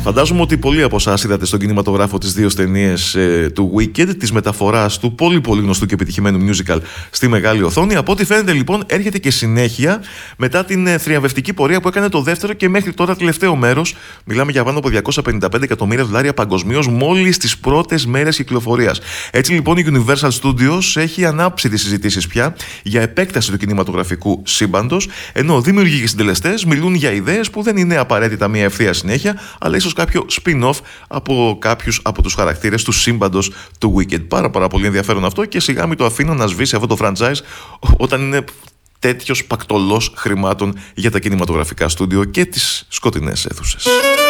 Φαντάζομαι ότι πολλοί από εσάς είδατε στον κινηματογράφο τις δύο ταινίες του Wicked, της μεταφοράς του πολύ πολύ γνωστού και επιτυχημένου musical στη μεγάλη οθόνη. Από ό,τι φαίνεται λοιπόν έρχεται και συνέχεια μετά την θριαμβευτική πορεία που έκανε το δεύτερο και μέχρι τώρα τελευταίο μέρος. Μιλάμε για πάνω από $255 εκατομμύρια παγκοσμίως μόλις τις πρώτες μέρες κυκλοφορίας. Έτσι λοιπόν η Universal Studios έχει ανάψει τις συζητήσεις πια για επέκταση του κινηματογραφικού σύμπαντος, ενώ δημιουργοί και συντελεστές μιλούν για ιδέες που δεν είναι απαραίτητα μια ευθεία συνέχεια, αλλά ίσως κάποιο spin-off από κάποιους από τους χαρακτήρες του σύμπαντος του Wicked. Πάρα πολύ ενδιαφέρον αυτό και σιγά μην το αφήνω να σβήσει αυτό το franchise όταν είναι τέτοιος πακτολός χρημάτων για τα κινηματογραφικά στούντιο και τις σκοτεινές αίθουσες.